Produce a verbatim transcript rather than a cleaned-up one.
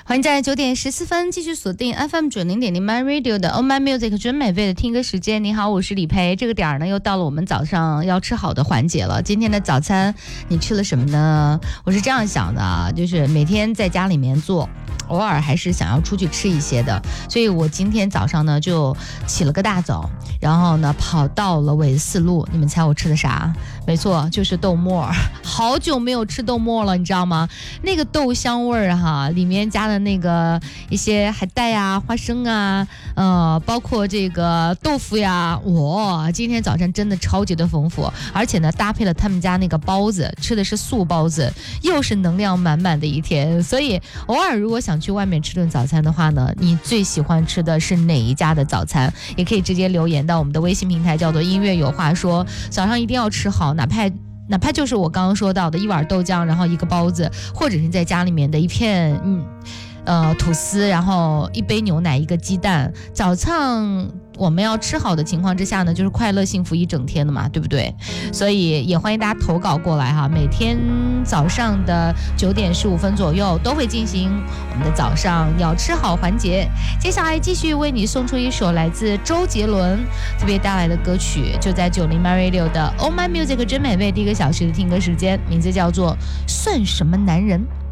欢迎在九点十四分继续锁定 F M 九零点零 My Radio 的 Oh My Music 真美味的听歌时间。你好，我是李培。这个点儿呢，又到了我们早上要吃好的环节了。今天的早餐你吃了什么呢？我是这样想的啊，就是每天在家里面做，偶尔还是想要出去吃一些的，所以我今天早上呢就起了个大早，然后呢跑到了纬四路。你们猜我吃的啥？没错，就是豆沫。好久没有吃豆沫了，你知道吗？那个豆香味儿哈，里面加的那个一些海带啊、花生啊，呃，包括这个豆腐呀，哇，今天早上真的超级的丰富，而且呢搭配了他们家那个包子，吃的是素包子，又是能量满满的一天。所以偶尔如果想去外面吃顿早餐的话呢，你最喜欢吃的是哪一家的早餐？也可以直接留言到我们的微信平台，叫做音乐有话说。早上一定要吃好，哪怕哪怕就是我刚刚说到的一碗豆浆，然后一个包子，或者是在家里面的一片嗯呃吐司，然后一杯牛奶，一个鸡蛋。早上我们要吃好的情况之下呢，就是快乐幸福一整天的嘛，对不对？所以也欢迎大家投稿过来哈，每天早上的九点十五分左右都会进行我们的早上要吃好环节。接下来继续为你送出一首来自周杰伦特别带来的歌曲，就在九零 My Radio 的 Oh My Music 真美味第一个小时的听歌时间，名字叫做算什么男人。